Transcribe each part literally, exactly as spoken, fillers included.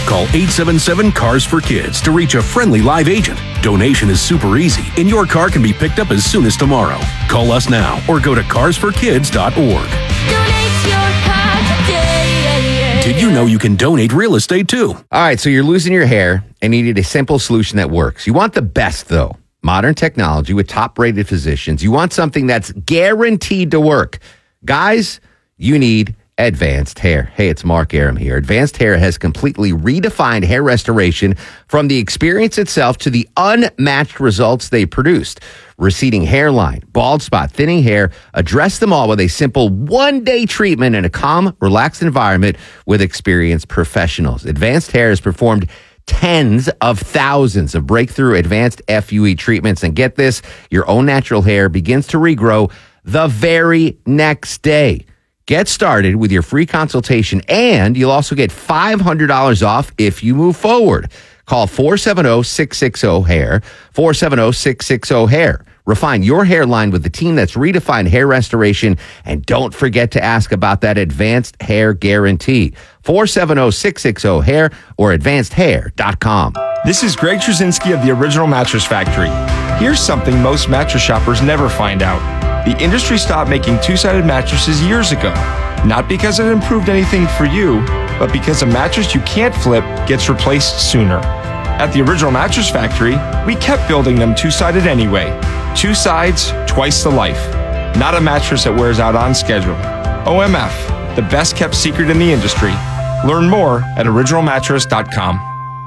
Call eight seven seven, C A R S for Kids to reach a friendly live agent. Donation is super easy, and your car can be picked up as soon as tomorrow. Call us now or go to cars for kids dot org. Donate your car today. Did you know you can donate real estate too? All right, so you're losing your hair and you need a simple solution that works. You want the best, though. Modern technology with top-rated physicians. You want something that's guaranteed to work. Guys, you need Advanced Hair. Hey, it's Mark Arum here. Advanced Hair has completely redefined hair restoration from the experience itself to the unmatched results they produced. Receding hairline, bald spot, thinning hair, address them all with a simple one-day treatment in a calm, relaxed environment with experienced professionals. Advanced Hair has performed tens of thousands of breakthrough advanced F U E treatments. And get this, your own natural hair begins to regrow the very next day. Get started with your free consultation, and you'll also get five hundred dollars off if you move forward. Call four seven zero, six six zero, hair, four seven zero, six six zero, hair. Refine your hairline with the team that's redefined hair restoration, and don't forget to ask about that advanced hair guarantee. four seven zero, six six zero, hair or advanced hair dot com. This is Greg Trzynski of the Original Mattress Factory. Here's something most mattress shoppers never find out. The industry stopped making two-sided mattresses years ago. Not because it improved anything for you, but because a mattress you can't flip gets replaced sooner. At the Original Mattress Factory, we kept building them two-sided anyway. Two sides, twice the life. Not a mattress that wears out on schedule. O M F, the best kept secret in the industry. Learn more at original mattress dot com.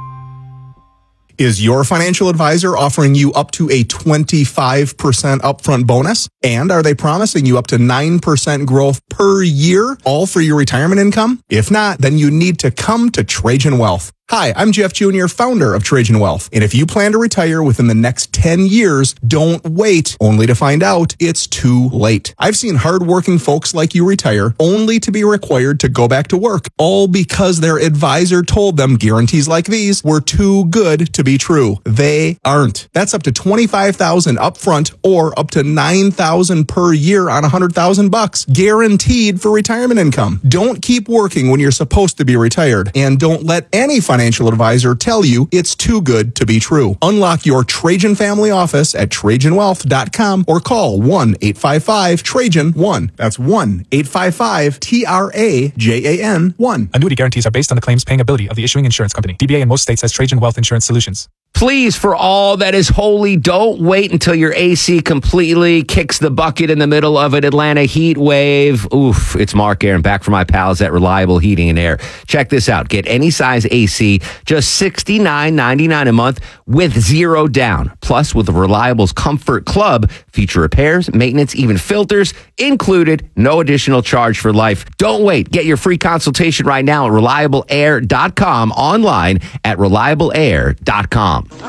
Is your financial advisor offering you up to a twenty-five percent upfront bonus? And are they promising you up to nine percent growth per year, all for your retirement income? If not, then you need to come to Trajan Wealth. Hi, I'm Jeff Junior, founder of Trajan Wealth. And if you plan to retire within the next ten years, don't wait only to find out it's too late. I've seen hardworking folks like you retire only to be required to go back to work, all because their advisor told them guarantees like these were too good to be true. They aren't. That's up to twenty-five thousand dollars upfront or up to nine thousand dollars per year on one hundred thousand bucks, guaranteed for retirement income. Don't keep working when you're supposed to be retired, and don't let any financial financial advisor tell you it's too good to be true. Unlock your Trajan family office at trajan wealth dot com or call one eight five five Trajan one. That's one eight five five T R A J A N one. Annuity guarantees are based on the claims paying ability of the issuing insurance company. D B A in most states has Trajan Wealth Insurance Solutions. Please, for all that is holy, don't wait until your A C completely kicks the bucket in the middle of an Atlanta heat wave. Oof, it's Mark Arum back from my pals at Reliable Heating and Air. Check this out. Get any size A C, just sixty-nine ninety-nine a month with zero down. Plus, with the Reliable's Comfort Club, feature repairs, maintenance, even filters included. No additional charge for life. Don't wait. Get your free consultation right now at reliable air dot com, online at reliable air dot com. He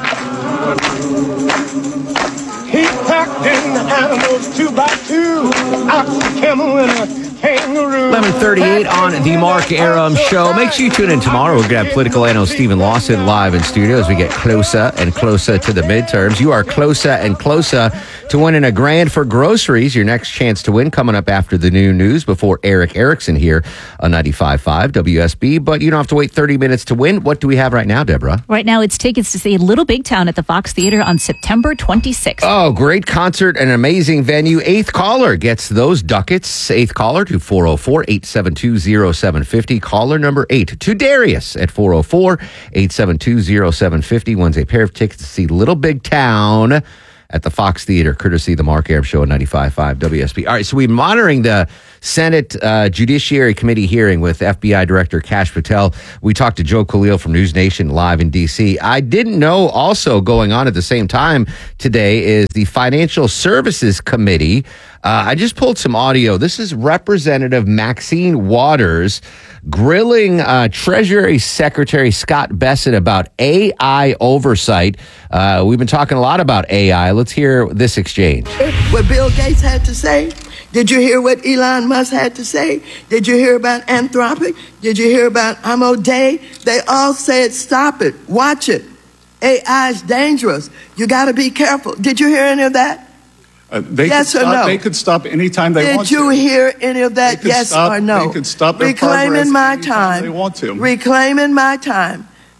packed in the animals two by two, ox, camel, and a kangaroo. eleven thirty-eight on the Mark Arum Show. Make sure you tune in tomorrow. We're going to have political analyst Stephen Lawson live in studio as we get closer and closer to the midterms. You are closer and closer to winning a grand for groceries. Your next chance to win coming up after the new news before Eric Erickson here on ninety-five point five W S B. But you don't have to wait thirty minutes to win. What do we have right now, Deborah? Right now, it's tickets to see Little Big Town at the Fox Theater on September twenty-sixth. Oh, great concert, an amazing venue. Eighth caller gets those ducats. Eighth caller to four oh four, eight seven two, oh seven five oh. Caller number eight to Darius at four oh four, eight seven two, oh seven five oh. Wins a pair of tickets to see Little Big Town at the Fox Theater, courtesy of the Mark Arum Show on ninety-five point five W S B. All right, so we're monitoring the Senate uh, Judiciary Committee hearing with F B I Director Kash Patel. We talked to Joe Khalil from News Nation live in D C. I didn't know also going on at the same time today is the Financial Services Committee. Uh, I just pulled some audio. This is Representative Maxine Waters grilling uh, Treasury Secretary Scott Bessent about A I oversight. Uh, we've been talking a lot about A I. Let's hear this exchange. What Bill Gates had to say? Did you hear what Elon Musk had to say? Did you hear about Anthropic? Did you hear about Amo Day? They all said, stop it, watch it. A I is dangerous. You got to be careful. Did you hear any of that? Uh, they yes could or stop, no? They could stop anytime they Did want to. Did you hear any of that? Yes stop, or no? They could stop their Reclaiming my time. they want to. Reclaiming my time.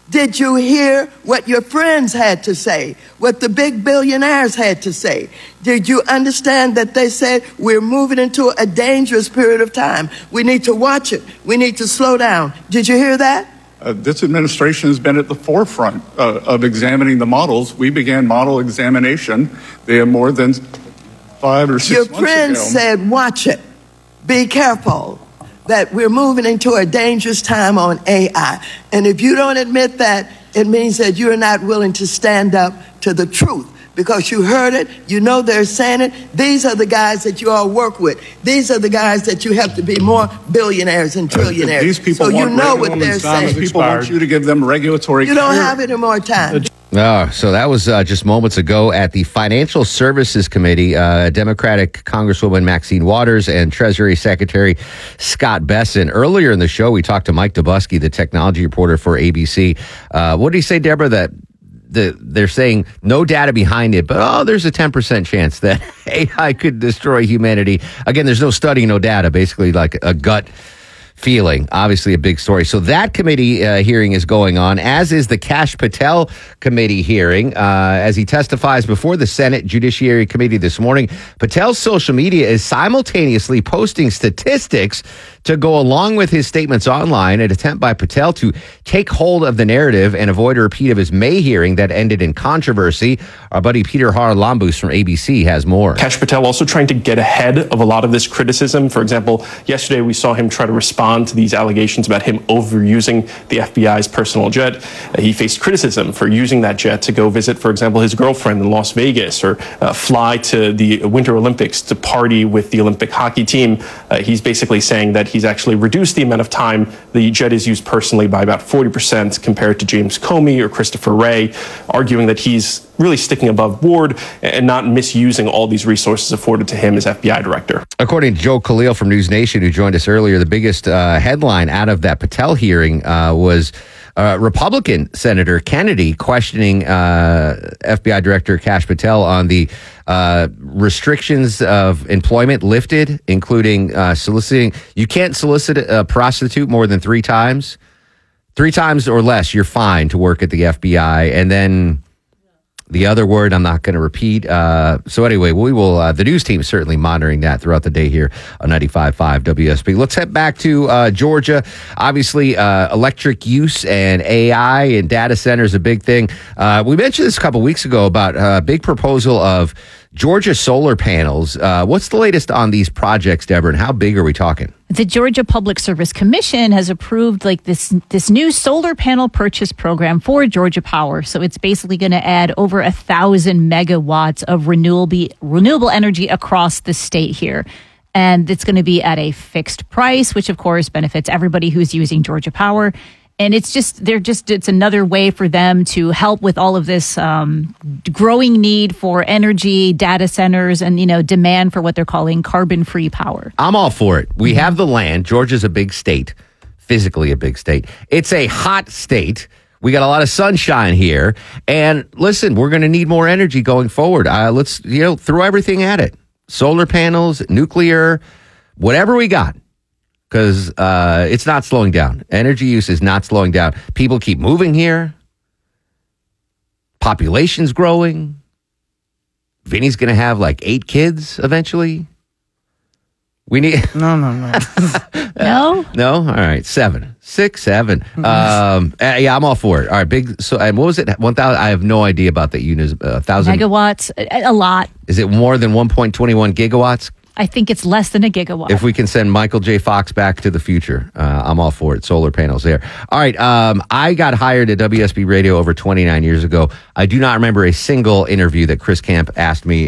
Did you hear what your friends had to say? What the big billionaires had to say? Did you understand that they said we're moving into a dangerous period of time? We need to watch it. We need to slow down. Did you hear that? Uh, this administration has been at the forefront uh, of examining the models. We began model examination. They have more than five or six Your months friends ago. said, watch it. Be careful that we're moving into a dangerous time on A I. And if you don't admit that, it means that you're not willing to stand up to the truth. Because you heard it, you know they're saying it. These are the guys that you all work with. These are the guys that you have to be more billionaires and trillionaires. Uh, these people so you want know what regulatory- they're saying. These people want you to give them regulatory You don't clearance. have any more time. Oh, so that was uh, just moments ago at the Financial Services Committee. Uh, Democratic Congresswoman Maxine Waters and Treasury Secretary Scott Besson. Earlier in the show, we talked to Mike Dubusky, the technology reporter for A B C. Uh, what did he say, Deborah? That the, they're saying no data behind it, but oh, there's a ten percent chance that A I could destroy humanity. Again, there's no study, no data, basically like a gut feeling. Obviously a big story. So that committee uh, hearing is going on, as is the Kash Patel committee hearing. Uh, as he testifies before the Senate Judiciary Committee this morning, Patel's social media is simultaneously posting statistics to go along with his statements online, an attempt by Patel to take hold of the narrative and avoid a repeat of his May hearing that ended in controversy. Our buddy Peter Haralambous from A B C has more. Kash Patel also trying to get ahead of a lot of this criticism. For example, yesterday we saw him try to respond to these allegations about him overusing the F B I's personal jet. Uh, he faced criticism for using that jet to go visit, for example, his girlfriend in Las Vegas, or uh, fly to the Winter Olympics to party with the Olympic hockey team. Uh, he's basically saying that he's actually reduced the amount of time the jet is used personally by about forty percent compared to James Comey or Christopher Wray, arguing that he's really sticking above board and not misusing all these resources afforded to him as F B I director. According to Joe Khalil from News Nation, who joined us earlier, the biggest uh, headline out of that Patel hearing uh, was uh, Republican Senator Kennedy questioning uh, F B I Director Kash Patel on the uh, restrictions of employment lifted, including uh, soliciting. You can't solicit a prostitute more than three times. Three times or less, you're fine to work at the F B I. And then the other word I'm not going to repeat. Uh, so anyway, we will. Uh, the news team is certainly monitoring that throughout the day here on ninety-five point five W S B. Let's head back to uh, Georgia. Obviously, uh, electric use and A I and data centers a big thing. Uh, we mentioned this a couple weeks ago about a big proposal of Georgia solar panels. Uh, what's the latest on these projects, Deborah, and how big are we talking? The Georgia Public Service Commission has approved like this this new solar panel purchase program for Georgia Power. So it's basically going to add over a thousand megawatts of renewable renewable energy across the state here. And it's going to be at a fixed price, which of course benefits everybody who's using Georgia Power. And it's just, they're just, it's another way for them to help with all of this um, growing need for energy, data centers, and, you know, demand for what they're calling carbon-free power. I'm all for it. We have the land. Georgia's a big state, physically a big state. It's a hot state. We got a lot of sunshine here. And listen, we're going to need more energy going forward. Uh, let's, you know, throw everything at it. Solar panels, nuclear, whatever we got. Because uh, it's not slowing down. Energy use is not slowing down. People keep moving here. Population's growing. Vinny's going to have like eight kids eventually. We need... No, no, no. No? No? All right. Seven. Six, seven. Um, uh, yeah, I'm all for it. All right. Big... So, and what was it? one thousand? I have no idea about that unit. A thousand... Megawatts, a, a lot. Is it more than one point two one gigawatts? I think it's less than a gigawatt. If we can send Michael J. Fox back to the future, uh, I'm all for it. Solar panels there. All right. Um, I got hired at W S B Radio over twenty-nine years ago. I do not remember a single interview that Chris Camp asked me